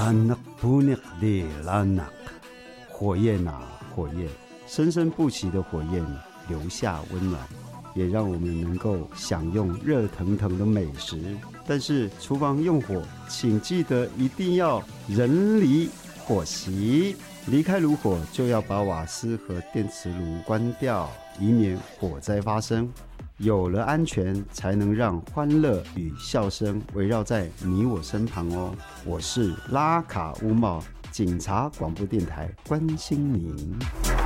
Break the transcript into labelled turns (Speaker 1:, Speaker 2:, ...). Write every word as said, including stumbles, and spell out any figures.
Speaker 1: 拉纳布尼的拉纳，火焰啊火焰，生生不息的火焰留下温暖，也让我们能够享用热腾腾的美食。但是厨房用火，请记得一定要人离火熄，离开炉火就要把瓦斯和电磁炉关掉，以免火灾发生。有了安全，才能让欢乐与笑声围绕在你我身旁哦。我是拉卡乌茂，警察广播电台，关心您。